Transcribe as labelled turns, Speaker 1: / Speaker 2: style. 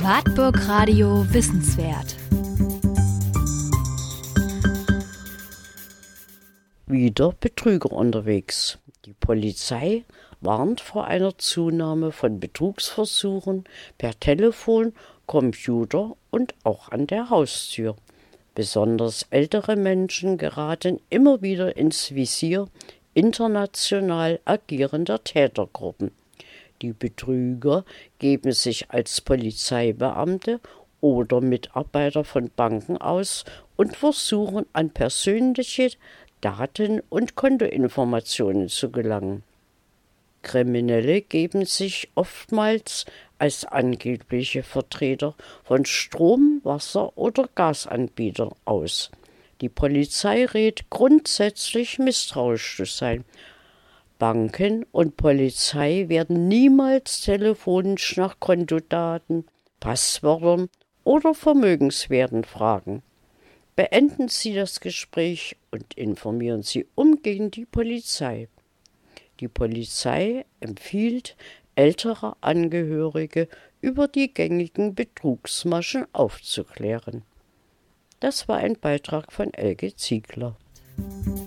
Speaker 1: Wartburg Radio Wissenswert.
Speaker 2: Wieder Betrüger unterwegs. Die Polizei warnt vor einer Zunahme von Betrugsversuchen per Telefon, Computer und auch an der Haustür. Besonders ältere Menschen geraten immer wieder ins Visier international agierender Tätergruppen. Die Betrüger geben sich als Polizeibeamte oder Mitarbeiter von Banken aus und versuchen, an persönliche Daten- und Kontoinformationen zu gelangen. Kriminelle geben sich oftmals als angebliche Vertreter von Strom-, Wasser- oder Gasanbietern aus. Die Polizei rät grundsätzlich, misstrauisch zu sein. Banken und Polizei werden niemals telefonisch nach Kontodaten, Passwörtern oder Vermögenswerten fragen. Beenden Sie das Gespräch und informieren Sie umgehend die Polizei. Die Polizei empfiehlt, ältere Angehörige über die gängigen Betrugsmaschen aufzuklären. Das war ein Beitrag von Elke Ziegler.